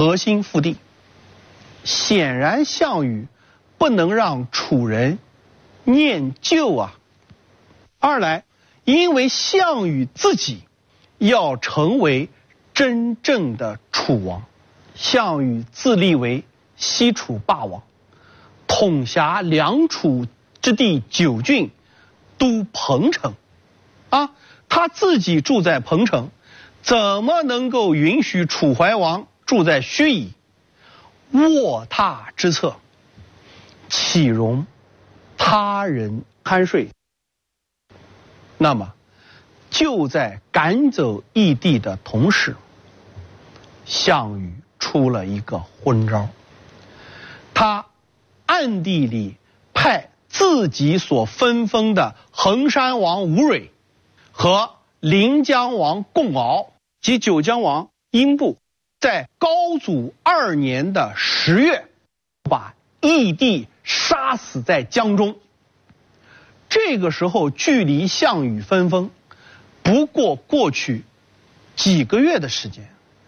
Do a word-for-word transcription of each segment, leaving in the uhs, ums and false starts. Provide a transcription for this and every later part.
核心腹地。显然，项羽不能让楚人念旧啊。二来，因为项羽自己要成为真正的楚王，项羽自立为西楚霸王，统辖两楚之地九郡，都彭城。啊，他自己住在彭城，怎么能够允许楚怀王住在盱眙？卧榻之侧，岂容他人酣睡？那么，就在赶走义帝的同时，项羽出了一个昏招，他暗地里派自己所分封的衡山王吴芮和临江王贡敖及九江王英布，在高祖二年的十月，把义帝杀死在江中。这个时候，距离项羽分封不过过去几个月的时间。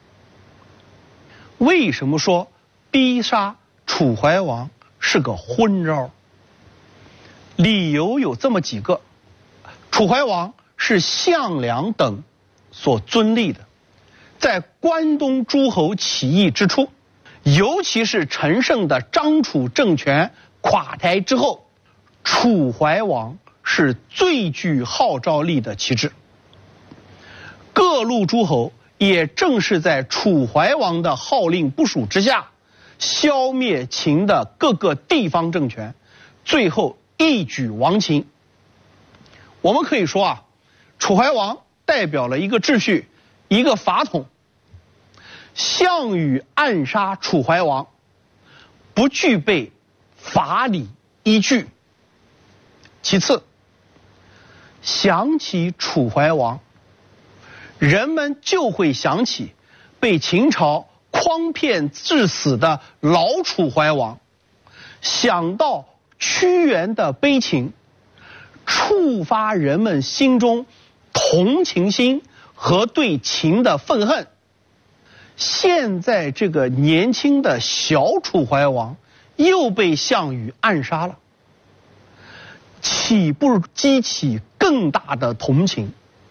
为什么说逼杀楚怀王是个昏招？理由有这么几个：楚怀王是项梁等所尊立的，在关东诸侯起义之初，尤其是陈胜的张楚政权垮台之后，楚怀王是最具号召力的旗帜。各路诸侯也正是在楚怀王的号令部署之下，消灭秦的各个地方政权，最后一举亡秦。我们可以说啊，楚怀王代表了一个秩序，一个法统。项羽暗杀楚怀王，不具备法理依据。其次，想起楚怀王，人们就会想起被秦朝诓骗致死的老楚怀王，想到屈原的悲情，触发人们心中同情心和对秦的愤恨。现在这个年轻的小楚怀王又被项羽暗杀了，岂不激起更大的同情？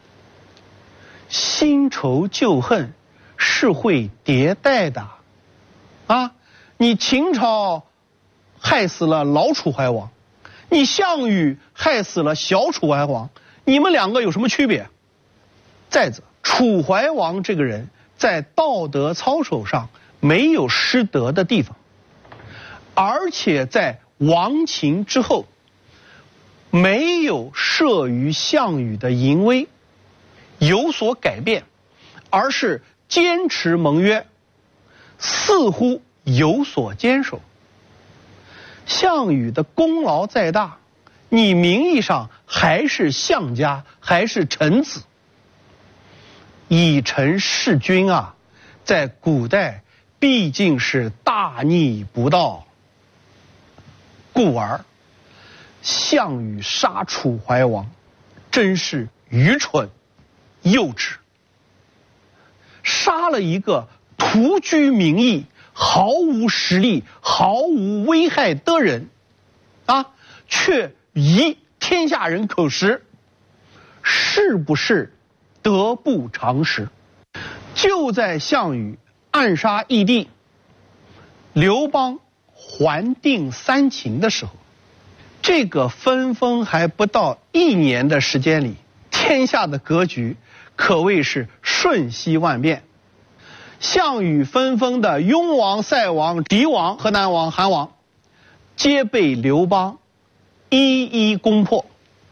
新仇旧恨是会迭代的啊！你秦朝害死了老楚怀王，你项羽害死了小楚怀王，你们两个有什么区别？再者，楚怀王这个人在道德操守上没有失德的地方，而且在亡秦之后没有慑于项羽的淫威有所改变，而是坚持盟约，似乎有所坚守。项羽的功劳再大，你名义上还是项家，还是臣子。以臣弑君啊，在古代毕竟是大逆不道，故而项羽杀楚怀王真是愚蠢幼稚，杀了一个徒居名义、毫无实力、毫无危害的人啊，却贻天下人口实，是不是得不偿失？就在项羽暗杀义帝，刘邦还定三秦的时候，这个分封还不到一年的时间里，天下的格局可谓是瞬息万变。项羽分封的雍王、塞王、狄王、河南王、韩王，皆被刘邦一一攻破。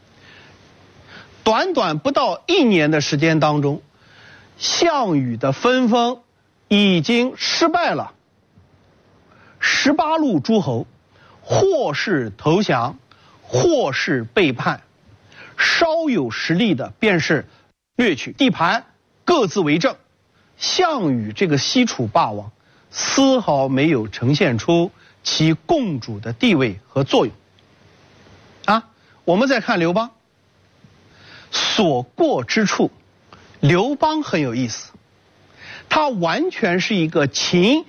短短不到一年的时间当中，项羽的分封已经失败了。十八路诸侯或是投降，或是背叛，稍有实力的便是掠取地盘，各自为政。项羽这个西楚霸王丝毫没有呈现出其共主的地位和作用啊。我们再看刘邦所过之处，刘邦很有意思，他完全是一个秦